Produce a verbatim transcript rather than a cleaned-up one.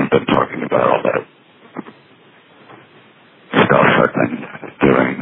been talking about all that stuff, I think.